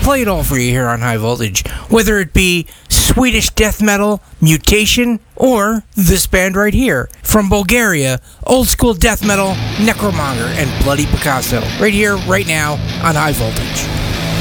play it all for you here on High Voltage, whether it be Swedish death metal, Mutation, or this band right here from Bulgaria, old school death metal, Necromonger, and Bloody Picasso, right here, right now on High Voltage.